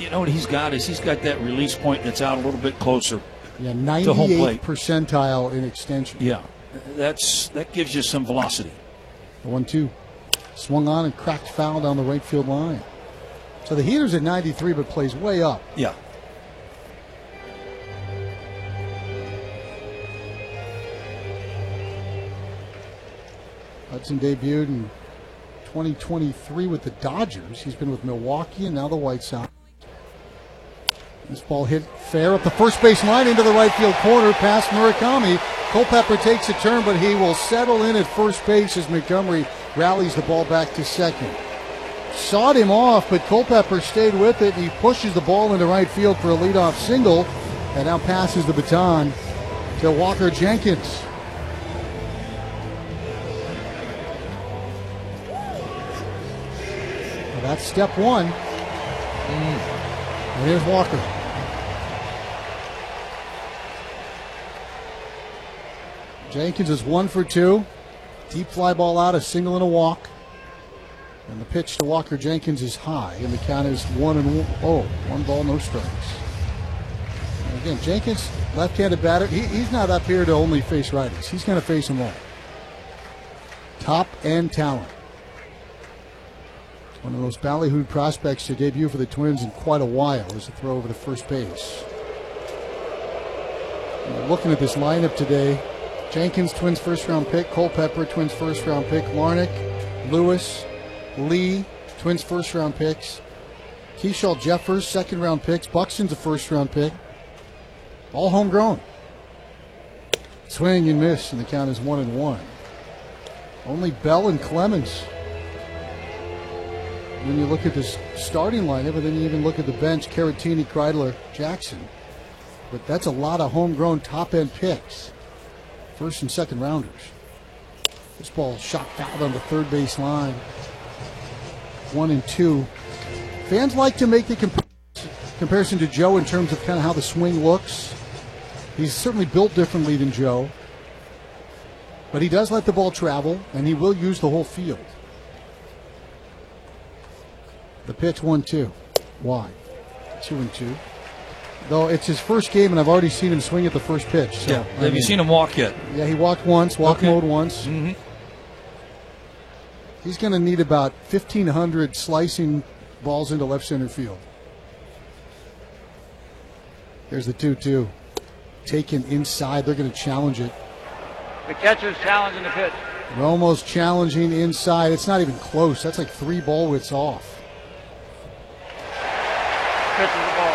You know what he's got is he's got that release point that's out a little bit closer. Yeah, to home 98th plate. percentile in extension. Yeah, that gives you some velocity. The 1-2. Swung on and cracked foul down the right field line. So the Heater's at 93 but plays way up. Yeah. Hudson debuted in 2023 with the Dodgers. He's been with Milwaukee and now the White Sox. This ball hit fair up the first base line into the right field corner past Murakami. Culpepper takes a turn, but he will settle in at first base as Montgomery rallies the ball back to second. Sawed him off, but Culpepper stayed with it, and he pushes the ball into right field for a leadoff single, and now passes the baton to Walker Jenkins. Well, that's step one. And here's Walker. Jenkins is 1 for 2. Deep fly ball out, a single and a walk. And the pitch to Walker Jenkins is high, and the count is 1-0. 1 ball, no strikes. And again, Jenkins, left-handed batter, he's not up here to only face righties. He's going to face them all. Top end talent. One of those ballyhooed prospects to debut for the Twins in quite a while as a throw over to first base. Looking at this lineup today, Jenkins, Twins first-round pick. Culpepper, Twins first-round pick. Larnach, Lewis, Lee, Twins first-round picks. Keyshaw, Jeffers, second-round picks. Buxton's a first-round pick. All homegrown. Swing and miss, and the count is 1-1. Only Bell and Clemens. When you look at this starting lineup, and then you even look at the bench, Caratini, Kreidler, Jackson. But that's a lot of homegrown top-end picks. First and second rounders. This ball shot foul on the third base line. 1-2. Fans like to make the comparison to Joe in terms of kind of how the swing looks. He's certainly built differently than Joe. But he does let the ball travel, and he will use the whole field. The pitch 1-2. Wide. 2-2. Though it's his first game, and I've already seen him swing at the first pitch. So, yeah. Have you seen him walk yet? Yeah, he walked once, mode once. Mm-hmm. He's going to need about 1,500 slicing balls into left center field. There's the 2-2. Taken inside. They're going to challenge it. The catcher's challenging the pitch. Romo's challenging inside. It's not even close. That's like 3 ball widths off. Pitches the ball.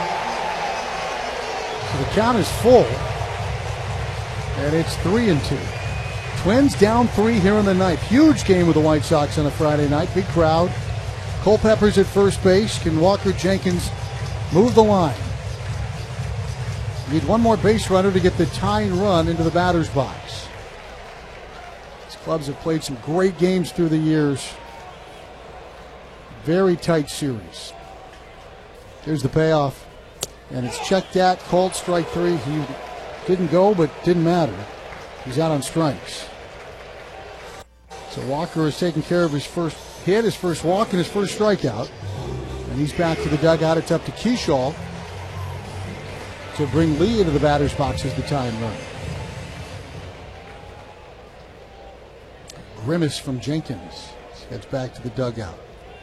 So the count is full, and it's 3-2. Twins down 3 here in the ninth. Huge game with the White Sox on a Friday night. Big crowd. Culpepper's at first base. Can Walker Jenkins move the line? Need one more base runner to get the tying run into the batter's box. These clubs have played some great games through the years. Very tight series. Here's the payoff. And it's checked at, called strike 3. He didn't go, but didn't matter. He's out on strikes. So Walker has taken care of his first hit, his first walk, and his first strikeout. And he's back to the dugout. It's up to Keyshaw to bring Lee into the batter's box as the tying run. Grimace from Jenkins heads back to the dugout.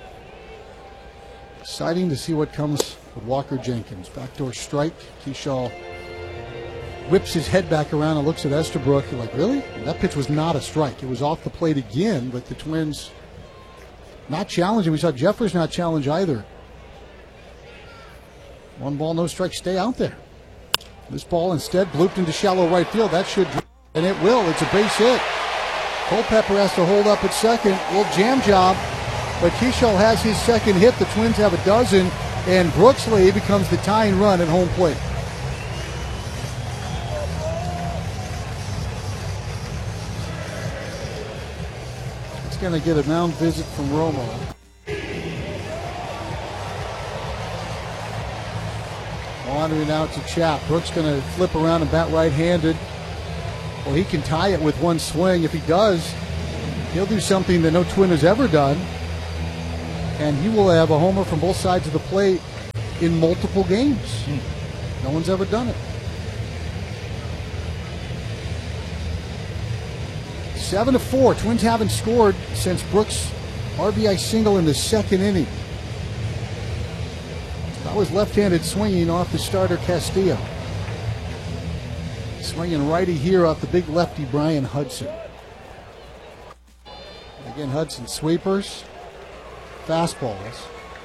Exciting to see what comes with Walker Jenkins. Backdoor strike. Keyshaw whips his head back around and looks at Estabrook. You're like, really? That pitch was not a strike. It was off the plate again, but the Twins not challenging. We saw Jeffers not challenge either. 1 ball, no strike. Stay out there. This ball instead blooped into shallow right field. That should, and it will. It's a base hit. Culpepper has to hold up at second. A little jam job, but Keyshaw has his second hit. The Twins have a dozen, and Brooksley becomes the tying run at home plate. It's going to get a mound visit from Romo. Wandering out to Chap. Brooks going to flip around and bat right-handed. Well, he can tie it with one swing. If he does, he'll do something that no Twin has ever done. And he will have a homer from both sides of the plate in multiple games. No one's ever done it. 7-4. Twins haven't scored since Brooks' RBI single in the second inning. That was left-handed swinging off the starter Castillo. Swinging righty here off the big lefty Brian Hudson. Again, Hudson sweepers, fastballs.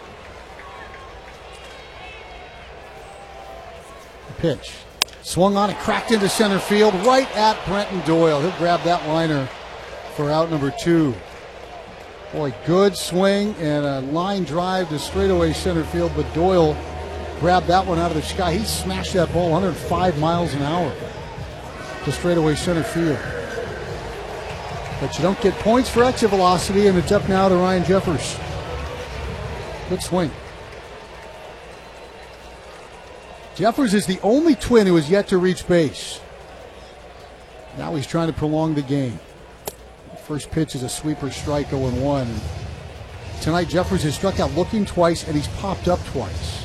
The pitch. Swung on it, cracked into center field, right at Brenton Doyle. He'll grab that liner for out number 2. Boy, good swing and a line drive to straightaway center field, but Doyle grabbed that one out of the sky. He smashed that ball 105 miles an hour to straightaway center field. But you don't get points for exit velocity, and it's up now to Ryan Jeffers. Good swing. Jeffers is the only Twin who has yet to reach base. Now he's trying to prolong the game. First pitch is a sweeper strike, 0-1. Tonight, Jeffers has struck out looking twice, and he's popped up twice.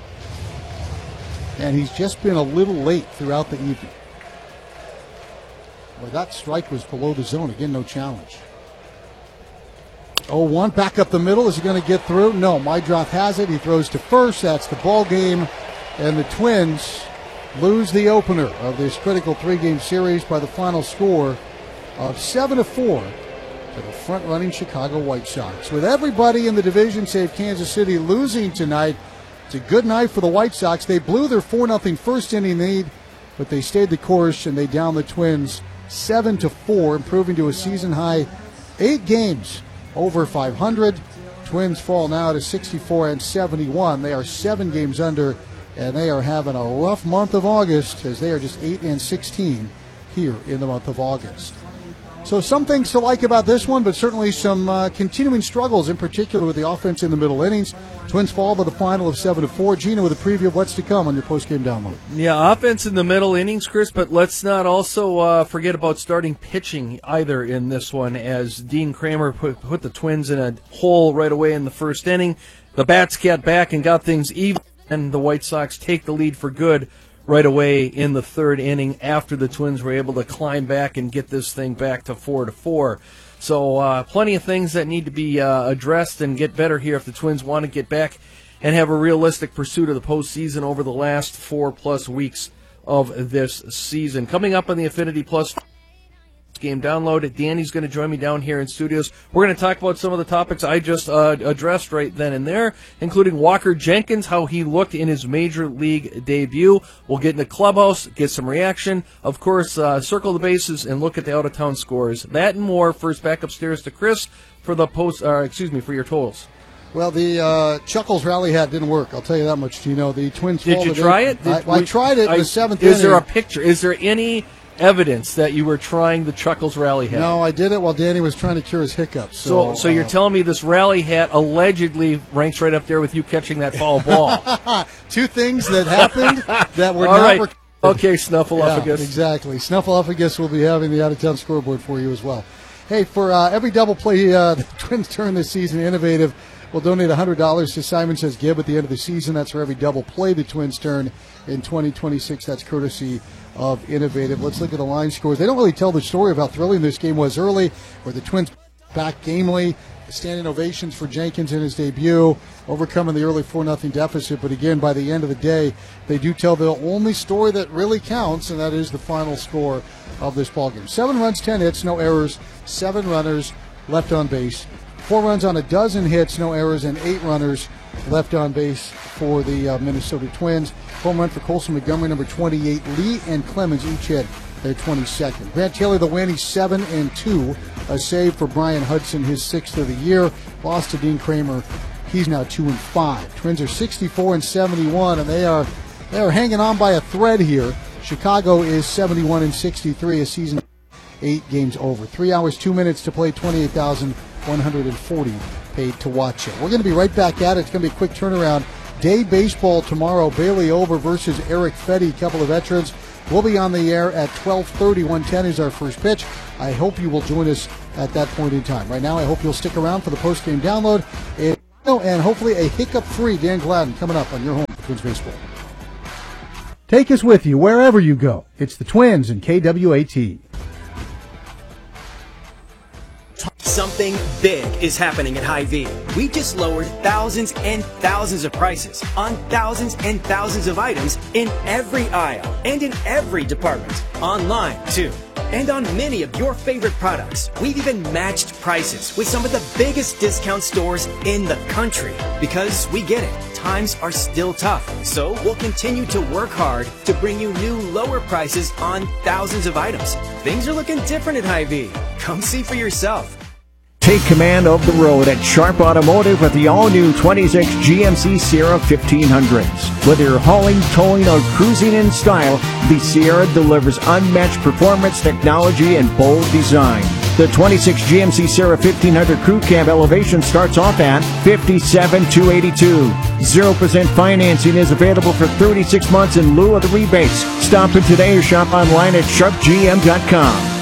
And he's just been a little late throughout the evening. Well, that strike was below the zone. Again, no challenge. 0-1, back up the middle. Is he going to get through? No, Meidroth has it. He throws to first. That's the ball game. And the Twins lose the opener of this critical 3-game series by the final score of 7-4 to the front-running Chicago White Sox. With everybody in the division save Kansas City losing tonight, it's a good night for the White Sox. They blew their 4-0 first-inning lead, but they stayed the course, and they downed the Twins 7-4, improving to a season-high 8 games over 500. Twins fall now to 64-71. They are 7 games under, and they are having a rough month of August as they are just 8-16 here in the month of August. So some things to like about this one, but certainly some continuing struggles, in particular with the offense in the middle innings. Twins fall by the final of 7-4. Gina with a preview of what's to come on your postgame download. Yeah, offense in the middle innings, Chris, but let's not also forget about starting pitching either in this one, as Dean Kramer put the Twins in a hole right away in the first inning. The bats got back and got things even, and the White Sox take the lead for good right away in the third inning after the Twins were able to climb back and get this thing back to 4-4. So plenty of things that need to be addressed and get better here if the Twins want to get back and have a realistic pursuit of the postseason over the last 4+ weeks of this season. Coming up on the Affinity Plus game download, Danny's going to join me down here in studios. We're going to talk about some of the topics I just addressed right then and there, including Walker Jenkins, how he looked in his major league debut. We'll get in the clubhouse, get some reaction. Of course, circle the bases and look at the out-of-town scores. That and more. First, back upstairs to Chris for the for your totals. Well, the Chuckles rally hat didn't work. I'll tell you that much, Gino. The Twins. Did you try it? I tried it in the 7th inning. Is there a picture? Is there any evidence that you were trying the Chuckles rally hat? No, I did it while Danny was trying to cure his hiccups. So you're telling me this rally hat allegedly ranks right up there with you catching that foul ball? 2 things that happened that were all not right. recorded. Okay, Snuffleupagus. Yeah, exactly. Snuffleupagus will be having the out-of-town scoreboard for you as well. Hey, for every double play the Twins turn this season, Innovative will donate $100 to Simon Says Gib at the end of the season. That's for every double play the Twins turn in 2026. That's courtesy of Innovative. Let's look at the line scores. They don't really tell the story of how thrilling this game was early, where the Twins back gamely, standing ovations for Jenkins in his debut, overcoming the early 4-0 deficit. But again, by the end of the day, they do tell the only story that really counts, and that is the final score of this ballgame. 7 runs, 10 hits, no errors, 7 runners left on base. 4 runs on a dozen hits, no errors, and 8 runners left on base for the Minnesota Twins. Home run for Colson Montgomery, number 28. Lee and Clemens each hit their 22nd. Grant Taylor, the win, he's 7-2. A save for Brian Hudson, his 6th of the year. Lost to Dean Kramer. He's now 2-5. Twins are 64-71, and they are hanging on by a thread here. Chicago is 71-63, a season 8 games over. 3 hours, 2 minutes to play, 28,140 paid to watch it. We're going to be right back at it. It's going to be a quick turnaround. Day baseball tomorrow. Bailey Ober versus Eric Fetty, a couple of veterans. We'll be on the air at 12:30. 1:10 is our first pitch. I hope you will join us at that point in time. Right now, I hope you'll stick around for the post-game download and hopefully a hiccup-free Dan Gladden coming up on your home Twins baseball. Take us with you wherever you go. It's the Twins and KWAT. Something big is happening at Hy-Vee. We just lowered thousands and thousands of prices on thousands and thousands of items in every aisle and in every department. Online, too. And on many of your favorite products. We've even matched prices with some of the biggest discount stores in the country. Because we get it. Times are still tough. So we'll continue to work hard to bring you new lower prices on thousands of items. Things are looking different at Hy-Vee. Come see for yourself. Take command of the road at Sharp Automotive with the all-new 26 GMC Sierra 1500s. Whether you're hauling, towing, or cruising in style, the Sierra delivers unmatched performance, technology, and bold design. The 26 GMC Sierra 1500 Crew Cab elevation starts off at $57,282. 0% financing is available for 36 months in lieu of the rebates. Stop in today or shop online at sharpgm.com.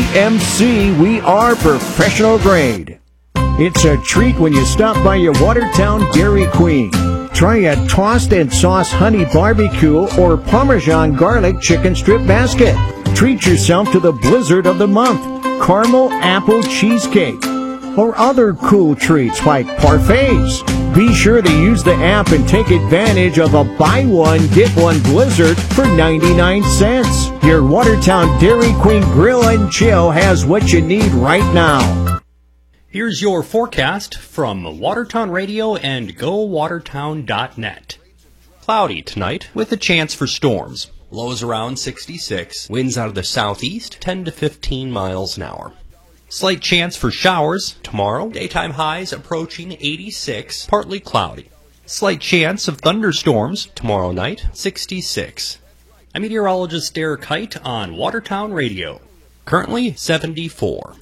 GMC, we are professional grade. It's a treat when you stop by your Watertown Dairy Queen. Try a tossed and sauce honey barbecue or Parmesan garlic chicken strip basket. Treat yourself to the blizzard of the month, caramel apple cheesecake, or other cool treats like parfaits. Be sure to use the app and take advantage of a buy one, get one blizzard for 99 cents. Your Watertown Dairy Queen Grill and Chill has what you need right now. Here's your forecast from Watertown Radio and GoWatertown.net. Cloudy tonight with a chance for storms. Lows around 66. Winds out of the southeast 10 to 15 miles an hour. Slight chance for showers tomorrow. Daytime highs approaching 86. Partly cloudy. Slight chance of thunderstorms tomorrow night. 66. I'm meteorologist Derek Height on Watertown Radio. Currently 74.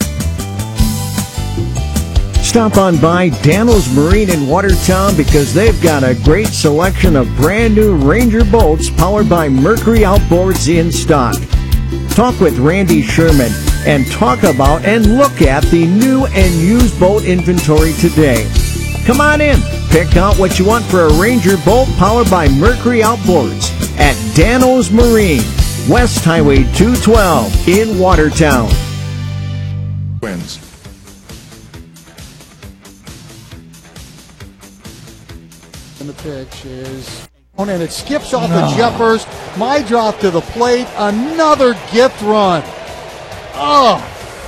Stop on by Daniels Marine in Watertown because they've got a great selection of brand new Ranger boats powered by Mercury Outboards in stock. Talk with Randy Sherman and talk about and look at the new and used boat inventory today. Come on in. Pick out what you want for a Ranger boat powered by Mercury Outboards at Daniels Marine, West Highway 212 in Watertown. Wins. And the pitch is on, and it skips off of Jeffers. My drop to the plate. Another gift run. Oh,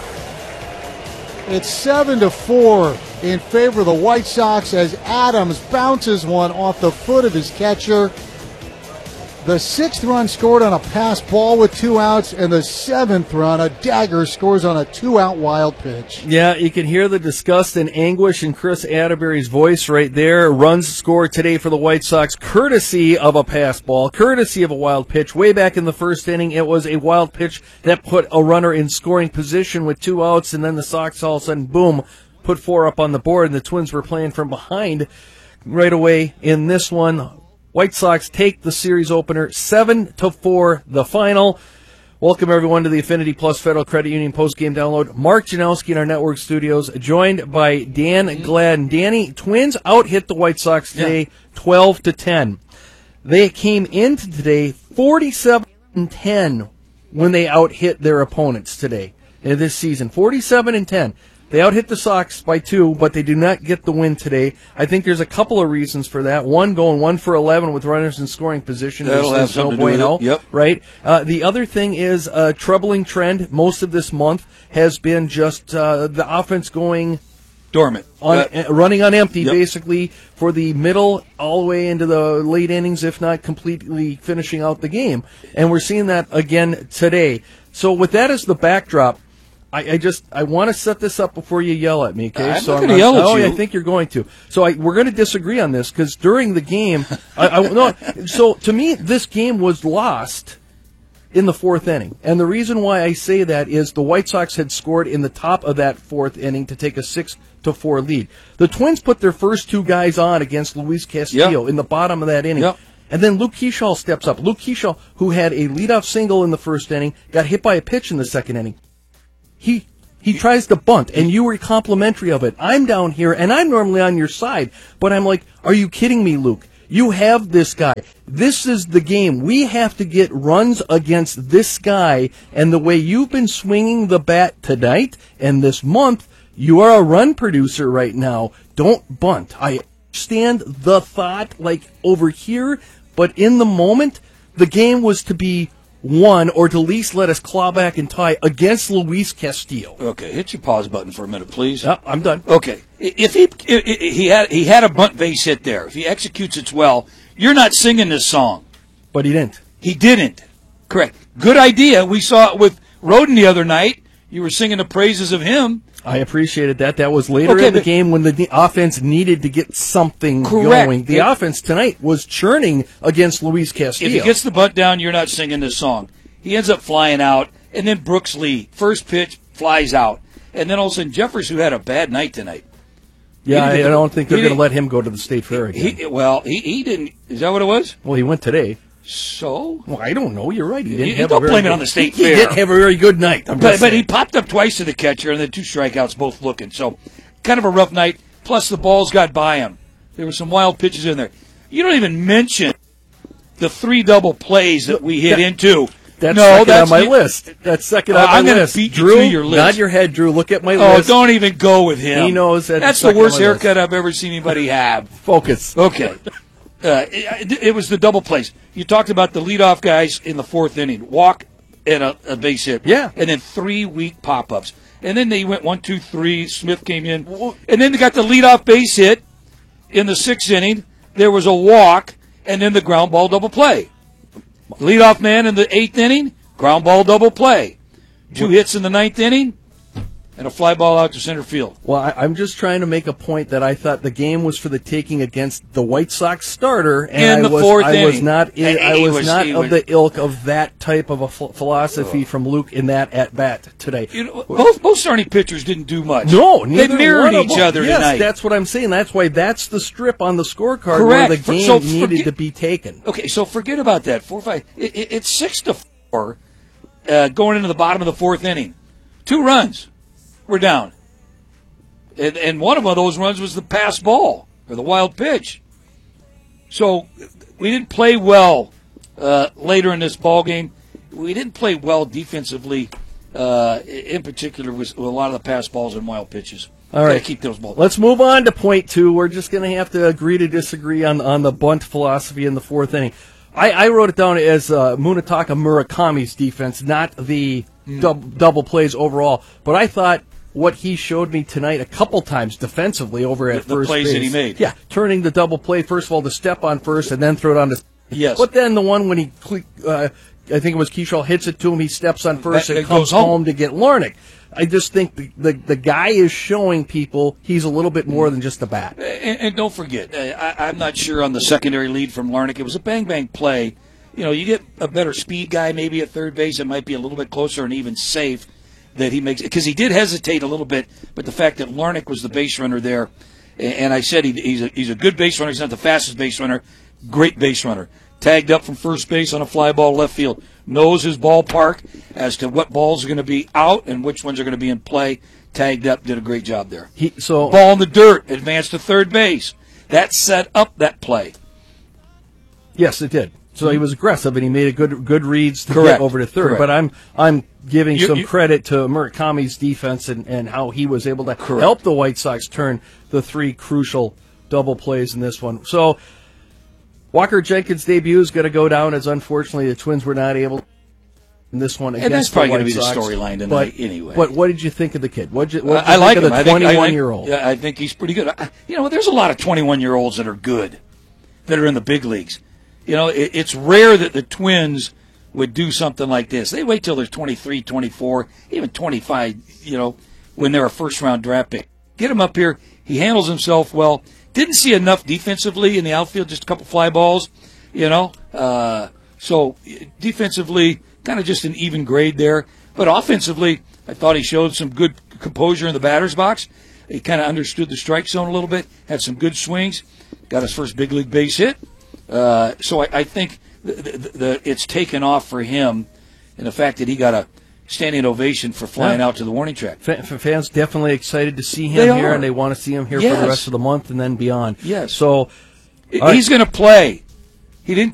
it's 7-4 in favor of the White Sox as Adams bounces one off the foot of his catcher. The 6th run scored on a pass ball with 2 outs, and the 7th run, a dagger, scores on a 2-out wild pitch. Yeah, you can hear the disgust and anguish in Chris Atterbury's voice right there. Runs scored today for the White Sox, courtesy of a pass ball, courtesy of a wild pitch. Way back in the first inning, it was a wild pitch that put a runner in scoring position with 2 outs, and then the Sox all of a sudden, boom, put 4 up on the board, and the Twins were playing from behind right away in this one. White Sox take the series opener 7-4, the final. Welcome, everyone, to the Affinity Plus Federal Credit Union postgame download. Mark Janowski in our network studios, joined by Dan Gladden. Danny, Twins out-hit the White Sox today 12-10. They came into today 47-10 when they out-hit their opponents today in this season. 47-10. They out-hit the Sox by 2, but they do not get the win today. I think there's a couple of reasons for that. One, going 1 for 11 with runners in scoring position. That'll have something to do with it. Yep. Right? The other thing is a troubling trend most of this month has been just the offense going dormant, running on empty, basically, for the middle all the way into the late innings, if not completely finishing out the game. And we're seeing that again today. So with that as the backdrop, I want to set this up before you yell at me, okay? I'm not going to yell at you. I think you're going to. So we're going to disagree on this because during the game, so to me, this game was lost in the 4th inning. And the reason why I say that is the White Sox had scored in the top of that 4th inning to take a 6-4 lead. The Twins put their first 2 guys on against Luis Castillo in the bottom of that inning. Yep. And then Luke Keeschall steps up. Luke Keeschall, who had a leadoff single in the 1st inning, got hit by a pitch in the 2nd inning. He tries to bunt, and you were complimentary of it. I'm down here, and I'm normally on your side, but I'm like, are you kidding me, Luke? You have this guy. This is the game. We have to get runs against this guy, and the way you've been swinging the bat tonight and this month, you are a run producer right now. Don't bunt. I understand the thought, like, over here, but in the moment, the game was to be won, or to at least let us claw back and tie against Luis Castillo. Okay, hit your pause button for a minute, please. Yep, I'm done. Okay, if he had a bunt base hit there, if he executes it well, you're not singing this song. But he didn't. He didn't. Correct. Good idea. We saw it with Roden the other night. You were singing the praises of him. I appreciated that. That was later in the game when the offense needed to get something going. The offense tonight was churning against Luis Castillo. If he gets the bunt down, you're not singing this song. He ends up flying out, and then Brooks Lee, first pitch, flies out. And then all of a sudden, Jeffers, who had a bad night tonight. Yeah, I don't think they're going to let him go to the State Fair again. He didn't. Is that what it was? Well, he went today. So? Well, I don't know. You're right. He didn't Don't blame it on the State Fair. He didn't have a very good night. But he popped up twice to the catcher, and then 2 strikeouts, both looking. So, kind of a rough night. Plus, the balls got by him. There were some wild pitches in there. You don't even mention the 3 double plays that we hit into. That's second on my list. That's second on my I'm list. I'm going to beat Drew, you to your list. Nod your head, Drew. Look at my list. Oh, don't even go with him. He knows that. That's the worst haircut I've ever seen anybody have. Focus. Okay. It was the double plays. You talked about the leadoff guys in the 4th inning. Walk and a base hit. Yeah. And then 3 weak pop-ups. And then they went 1, 2, 3. Smith came in. And then they got the leadoff base hit in the 6th inning. There was a walk, and then the ground ball double play. Leadoff man in the 8th inning, ground ball double play. 2 hits in the 9th inning, and a fly ball out to center field. Well, I'm just trying to make a point that I thought the game was for the taking against the White Sox starter, and in the 4th inning. I was not of the ilk of that type of a philosophy from Luke in that at bat today. You know, both starting pitchers didn't do much. No, they mirrored each other yes, tonight. That's what I'm saying. That's why that's the strip on the scorecard Correct. where the game needed to be taken. Okay, so forget about that. 4-5. It's 6-4 going into the bottom of the 4th inning. 2 runs. We're down. And one of those runs was the pass ball, or the wild pitch. So we didn't play well later in this ball game. We didn't play well defensively, in particular with a lot of the pass balls and wild pitches. All right, keep those balls. Let's move on to point 2. We're just going to have to agree to disagree on the bunt philosophy in the 4th inning. I wrote it down as Munetaka Murakami's defense, not the double plays overall. But I thought what he showed me tonight a couple times defensively over at the first plays base. that he made. Yeah, turning the double play, first of all, to step on first and then throw it on to... Yes. But then the one when I think it was Keyshaw, hits it to him, he steps on first and It comes goes home. home to get Larnach. I just think the guy is showing people he's a little bit more than just a bat. And don't forget, I'm not sure on the secondary lead from Larnach. It was a bang-bang play. You know, you get a better speed guy maybe at third base. It might be a little bit closer and even safe that he makes, because he did hesitate a little bit, but the fact that Larnach was the base runner there, and I said he's a good base runner. He's not the fastest base runner. Great base runner. Tagged up from first base on a fly ball left field. Knows his ballpark as to what balls are going to be out and which ones are going to be in play. Tagged up, did a great job there. Ball in the dirt, advanced to third base. That set up that play. Yes, it did. So he was aggressive, and he made a good reads to Correct. get over to third. Correct. But I'm giving some credit to Murakami's defense and how he was able to help the White Sox turn the 3 crucial double plays in this one. So Walker Jenkins' debut is going to go down, as unfortunately the Twins were not able in this one against and that's probably going to be the storyline tonight anyway. But what did you think of the kid? What did you I think like of him. the 21-year-old? Yeah, I think he's pretty good. You know, there's a lot of 21-year-olds that are good, that are in the big leagues. You know, it's rare that the Twins would do something like this. They wait till they're 23, 24, even 25, you know, when they're a first-round draft pick. Get him up here. He handles himself well. Didn't see enough defensively in the outfield, just a couple fly balls, you know. So defensively, kind of just an even grade there. But offensively, I thought he showed some good composure in the batter's box. He kind of understood the strike zone a little bit, had some good swings, got his first big league base hit. So I think it's taken off for him, and the fact that he got a standing ovation for flying out to the warning track. Fans definitely excited to see him here, and they want to see him here for the rest of the month and then beyond. Yes. So He's going to play. He didn't